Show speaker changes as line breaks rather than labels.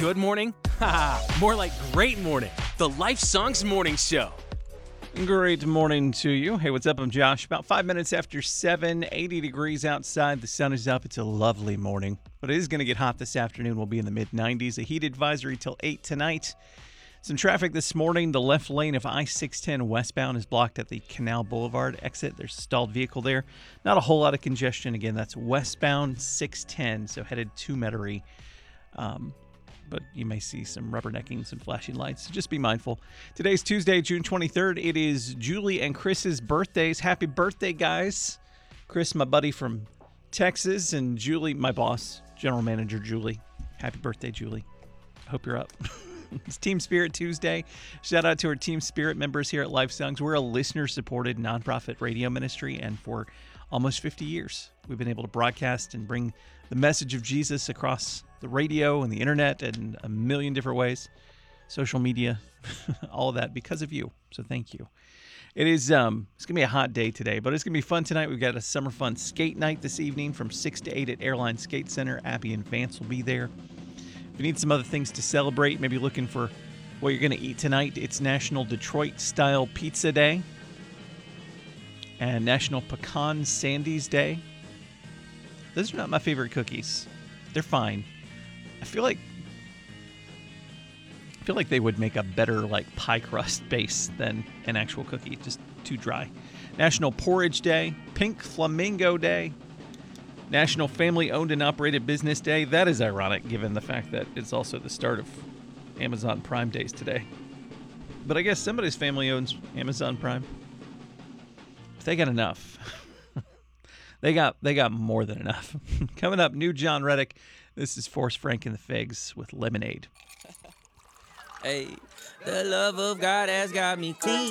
good morning? Haha, more like great morning. The Life Songs Morning Show.
Great morning to you. Hey, what's up? I'm Josh. About 5 minutes after 7, 80 degrees outside. The sun is up. It's a lovely morning, but it is going to get hot this afternoon. We'll be in the mid-90s. A heat advisory till 8 tonight. Some traffic this morning. The left lane of I-610 westbound is blocked at the Canal Boulevard exit. There's a stalled vehicle there. Not a whole lot of congestion. Again, that's westbound 610, so headed to Metairie. But you may see some rubbernecking, some flashing lights. So just be mindful. Today's Tuesday, June 23rd. It is Julie and Chris's birthdays. Happy birthday, guys. Chris, my buddy from Texas, and Julie, my boss, General Manager Julie. Happy birthday, Julie. Hope you're up. It's Team Spirit Tuesday. Shout out to our Team Spirit members here at Life Songs. We're a listener-supported nonprofit radio ministry, and for almost 50 years, we've been able to broadcast and bring the message of Jesus across the radio and the internet and a million different ways, social media, all of that because of you. So thank you. It is it's going to be a hot day today, but it's going to be fun tonight. We've got a summer fun skate night this evening from 6 to 8 at Airline Skate Center. Abby and Vance will be there. If you need some other things to celebrate, maybe looking for what you're going to eat tonight, it's National Detroit-Style Pizza Day and National Pecan Sandies Day. Those are not my favorite cookies. They're fine. I feel like they would make a better like pie crust base than an actual cookie. Just too dry. National Porridge Day, Pink Flamingo Day, National Family Owned and Operated Business Day. That is ironic given the fact that it's also the start of Amazon Prime Days today. But I guess somebody's family owns Amazon Prime. If they got enough. They got more than enough. Coming up, new John Reddick. This is Forrest Frank and the Figs with Lemonade.
Hey, the love of God has got me clean.